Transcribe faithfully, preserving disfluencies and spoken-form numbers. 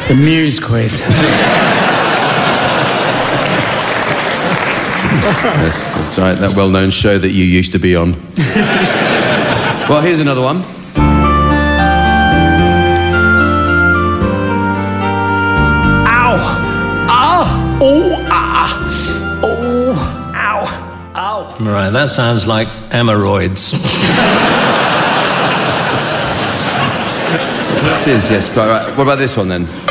The Muse quiz. Yes, that's right, that well-known show that you used to be on. Well, here's another one. Ow! Ah! Oh! Ah! Oh! Ow! Ow! Right, that sounds like hemorrhoids. It is, yes, quite right. What about this one then?